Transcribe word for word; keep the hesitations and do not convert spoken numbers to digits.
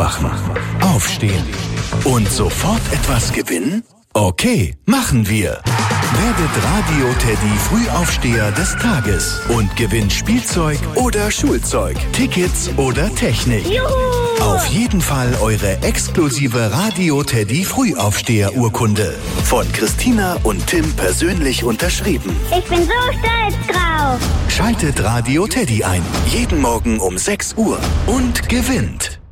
Aufwachen, Aufstehen und sofort etwas gewinnen? Okay, machen wir. Werdet Radio-Teddy Frühaufsteher des Tages und gewinnt Spielzeug oder Schulzeug, Tickets oder Technik. Juhu! Auf jeden Fall eure exklusive Radio-Teddy Frühaufsteher-Urkunde. Von Christina und Tim persönlich unterschrieben. Ich bin so stolz drauf. Schaltet Radio Teddy ein. Jeden Morgen um sechs Uhr und gewinnt.